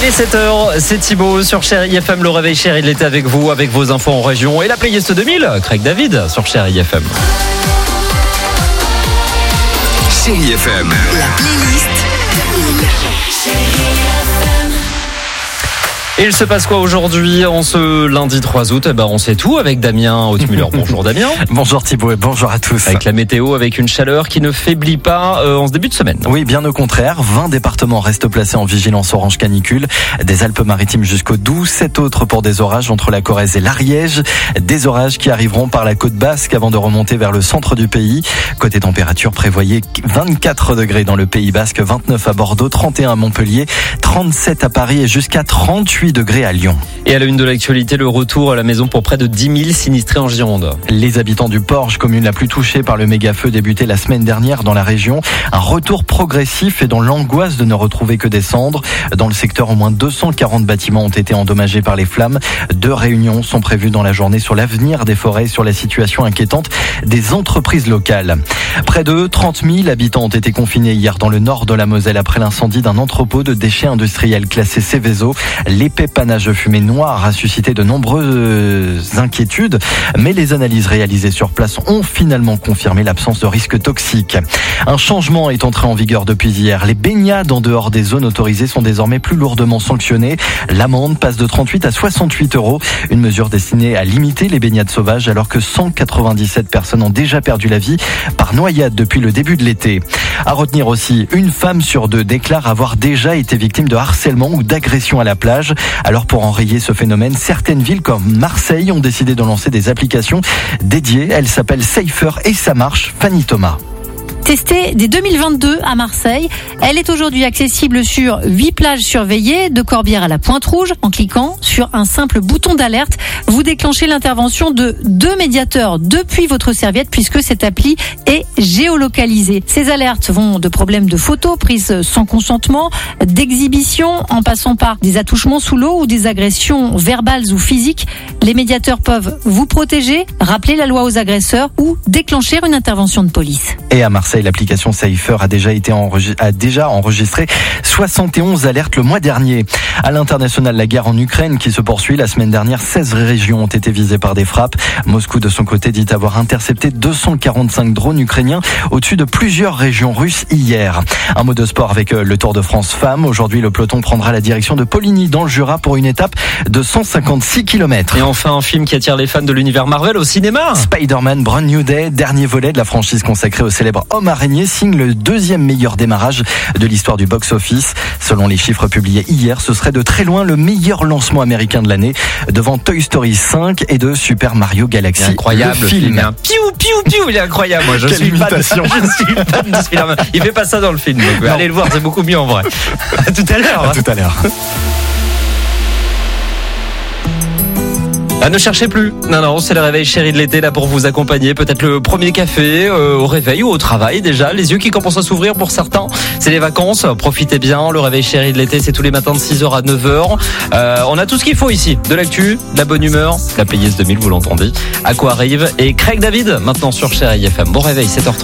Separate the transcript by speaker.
Speaker 1: Il est 7h, c'est Thibaut sur Chérie FM, le réveil Chérie, il était avec vous, avec vos infos en région et la playlist 2000, Craig David sur Chérie FM.
Speaker 2: Chérie FM,
Speaker 3: la playlist 2000.
Speaker 1: Et il se passe quoi aujourd'hui en ce lundi 3 août? On sait tout avec Damien Hautmuller. Bonjour Damien.
Speaker 4: Bonjour Thibaut et bonjour à tous.
Speaker 1: Avec la météo, avec une chaleur qui ne faiblit pas en ce début de semaine.
Speaker 4: Oui, bien au contraire. 20 départements restent placés en vigilance orange canicule. Des Alpes-Maritimes jusqu'au Doubs. 7 autres pour des orages entre la Corrèze et l'Ariège. Des orages qui arriveront par la côte basque avant de remonter vers le centre du pays. Côté température, prévoyez 24 degrés dans le Pays basque, 29 à Bordeaux, 31 à Montpellier, 37 à Paris et jusqu'à 38 degrés à Lyon.
Speaker 1: Et à la une de l'actualité, le retour à la maison pour près de 10 000 sinistrés en Gironde.
Speaker 4: Les habitants du Porge, commune la plus touchée par le méga-feu débuté la semaine dernière dans la région. Un retour progressif et dans l'angoisse de ne retrouver que des cendres. Dans le secteur, au moins 240 bâtiments ont été endommagés par les flammes. 2 réunions sont prévues dans la journée sur l'avenir des forêts et sur la situation inquiétante des entreprises locales. Près de 30 000 habitants ont été confinés hier dans le nord de la Moselle après l'incendie d'un entrepôt de déchets industriels classé Céveso. L'épais panache de fumée noire a suscité de nombreuses inquiétudes, mais les analyses réalisées sur place ont finalement confirmé l'absence de risque toxique. Un changement est entré en vigueur depuis hier. Les baignades en dehors des zones autorisées sont désormais plus lourdement sanctionnées. L'amende passe de 38 à 68 €. Une mesure destinée à limiter les baignades sauvages alors que 197 personnes ont déjà perdu la vie par noyade depuis le début de l'été. À retenir aussi, une femme sur 2 déclare avoir déjà été victime de harcèlement ou d'agression à la plage. Alors pour enrayer ce phénomène, certaines villes comme Marseille ont décidé de lancer des applications dédiées. Elles s'appellent Safer et ça marche. Fanny Thomas.
Speaker 5: Testée dès 2022 à Marseille. Elle est aujourd'hui accessible sur 8 plages surveillées, de Corbière à la Pointe-Rouge. En cliquant sur un simple bouton d'alerte, vous déclenchez l'intervention de 2 médiateurs depuis votre serviette puisque cette appli est géolocalisée. Ces alertes vont de problèmes de photos prises sans consentement, d'exhibition en passant par des attouchements sous l'eau ou des agressions verbales ou physiques. Les médiateurs peuvent vous protéger, rappeler la loi aux agresseurs ou déclencher une intervention de police.
Speaker 4: Et à Marseille, l'application Safer a déjà enregistré 71 alertes le mois dernier. À l'international, la guerre en Ukraine qui se poursuit. La semaine dernière, 16 régions ont été visées par des frappes. Moscou, de son côté, dit avoir intercepté 245 drones ukrainiens au-dessus de plusieurs régions russes hier. Un mot de sport avec le Tour de France femmes. Aujourd'hui, le peloton prendra la direction de Poligny dans le Jura pour une étape de 156 km.
Speaker 1: Et enfin, un film qui attire les fans de l'univers Marvel au cinéma.
Speaker 4: Spider-Man Brand New Day, dernier volet de la franchise consacrée au célèbre homme araignée, signe le 2e meilleur démarrage de l'histoire du box-office. Selon les chiffres publiés hier, ce serait de très loin le meilleur lancement américain de l'année, devant Toy Story 5 et de Super Mario Galaxy.
Speaker 1: Incroyable
Speaker 4: le film.
Speaker 1: Il est incroyable. Moi, je suis fan de Spider-Man. Il fait pas ça dans le film. Donc, allez le voir, c'est beaucoup mieux en vrai. À tout à l'heure.
Speaker 4: À tout à l'heure.
Speaker 1: Ne cherchez plus. Non, c'est le réveil Chérie de l'été là pour vous accompagner. Peut-être le premier café au réveil ou au travail déjà. Les yeux qui commencent à s'ouvrir pour certains. C'est les vacances. Profitez bien. Le réveil Chérie de l'été, c'est tous les matins de 6h à 9h. On a tout ce qu'il faut ici. De l'actu, de la bonne humeur, la playlist 2000, vous l'entendez. À quoi arrive. Et Craig David, maintenant sur Chérie FM. Bon réveil, 7h30.